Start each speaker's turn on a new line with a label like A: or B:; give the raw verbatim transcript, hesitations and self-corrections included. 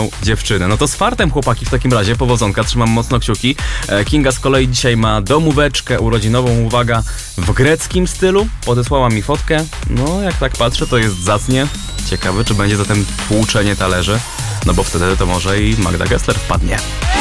A: mają dziewczyny. No to z fartem, chłopaki, w takim razie powodzonka, trzymam mocno kciuki. Kinga z kolei dzisiaj ma domóweczkę urodzinową, uwaga, w greckim stylu. Podesłała mi fotkę. No, jak tak patrzę, to jest zacnie. Ciekawe, czy będzie zatem tłuczenie talerzy. No bo wtedy to może i Magda Gessler wpadnie.